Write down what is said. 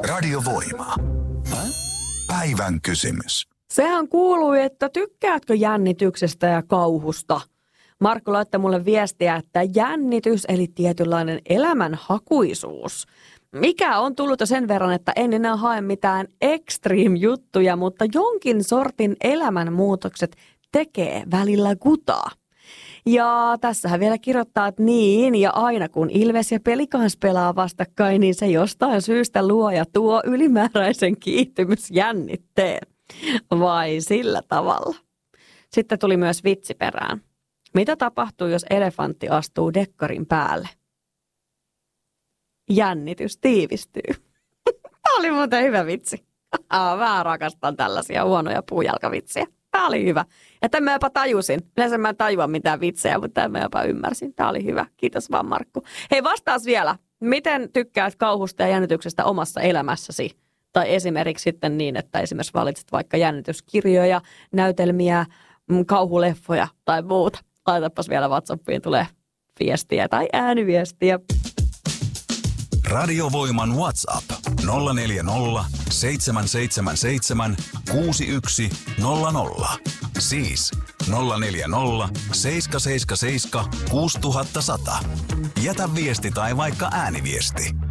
Radiovoima. Päivän kysymys. Sehän kuului, että tykkäätkö jännityksestä ja kauhusta? Markku laittoi mulle viestiä, että jännitys eli tietynlainen elämänhakuisuus. Mikä on tullut jo sen verran, että en enää hae mitään extreme-juttuja, mutta jonkin sortin elämänmuutokset tekee välillä kutaa. Ja tässähän vielä kirjoittaa, että niin, ja aina kun Ilves ja Pelikans pelaa vastakkain, niin se jostain syystä luo ja tuo ylimääräisen kiihtymysjännitteen. Vai sillä tavalla? Sitten tuli myös vitsi perään. Mitä tapahtuu, jos elefantti astuu dekkarin päälle? Jännitys tiivistyy. Tämä oli muuten hyvä vitsi. Mä rakastan tällaisia huonoja puujalkavitsiä. Tämä oli hyvä. Ja tämän mä jopa tajusin. Yleensä mä en tajua mitään vitsejä, mutta tämän mä jopa ymmärsin. Tämä oli hyvä. Kiitos vaan, Markku. Hei, vastaas vielä. Miten tykkäät kauhusta ja jännityksestä omassa elämässäsi? Tai esimerkiksi sitten niin, että esimerkiksi valitset vaikka jännityskirjoja, näytelmiä, kauhuleffoja tai muuta. Laitapas vielä WhatsAppiin, tulee viestiä tai ääniviestiä. Radiovoiman WhatsApp 040 777 6100. Siis 040 777 6100. Jätä viesti tai vaikka ääniviesti.